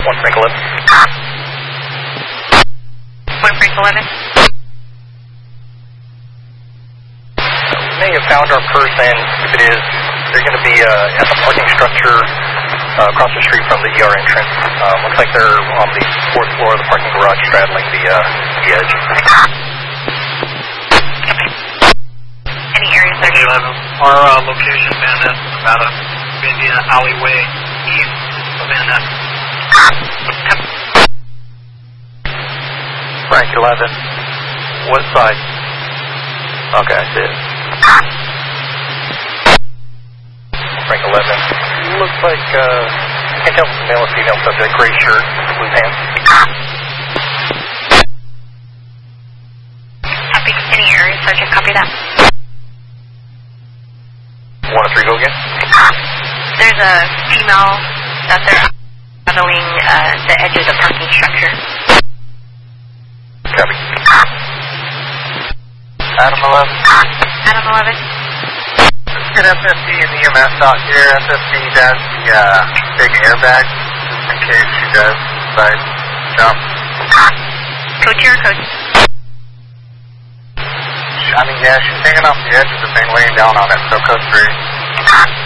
One Frank 11. One Frank 11. We may have found our person. If it is, they're going to be at the parking structure across the street from the ER entrance. Looks like they're on the 4th floor of the parking garage straddling the edge. Any areas there? 11. Our location, Van Ness, about a Indiana alleyway east of Van Ness. Frank 11. What side? Okay, I see it. Frank 11. Looks like, can't tell if it's a male or female subject. Gray shirt, blue pants. Copy. Any areas, Sergeant? Copy that. 1 to 3, go again. There's a female that they're straddling the edge of the parking structure. Copy. Adam 11. Adam 11. Get FSD and EMS out here. FSD does the big airbag, just in case she does decide to jump. Code 2 or code? I mean, yeah, she's hanging off the edge of the thing, laying down on it, so code 3.